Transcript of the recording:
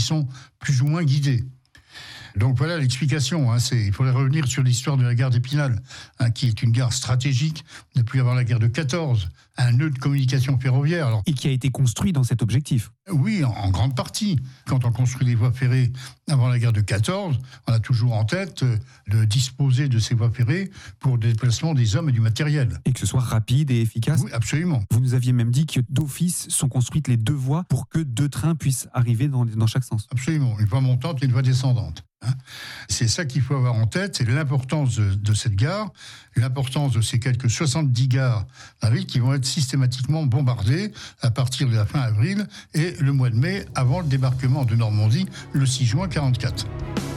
sont plus ou moins guidés. Donc voilà l'explication. Il faudrait revenir sur l'histoire de la gare d'Épinal, qui est une gare stratégique depuis avant la guerre de 14, un nœud de communication ferroviaire. Et qui a été construit dans cet objectif. Oui, en grande partie. Quand on construit les voies ferrées avant la guerre de 14, on a toujours en tête de disposer de ces voies ferrées pour le déplacement des hommes et du matériel. Et que ce soit rapide et efficace. Oui, absolument. Vous nous aviez même dit que d'office sont construites les 2 voies pour que 2 trains puissent arriver dans chaque sens. Absolument, une voie montante et une voie descendante. C'est ça qu'il faut avoir en tête, c'est l'importance de cette gare, l'importance de ces quelques 70 gares dans la ville qui vont être systématiquement bombardées à partir de la fin avril et le mois de mai avant le débarquement de Normandie le 6 juin 1944.